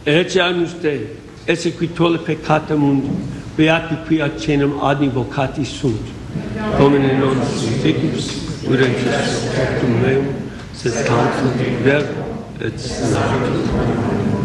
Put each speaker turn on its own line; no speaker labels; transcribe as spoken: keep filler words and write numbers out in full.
Ece annus Dei, esse qui tolle peccata mundi, beati qui accenum adni vocati sunt. Domine non sicut, urem Christus, meum, sed tantum verbo et natum.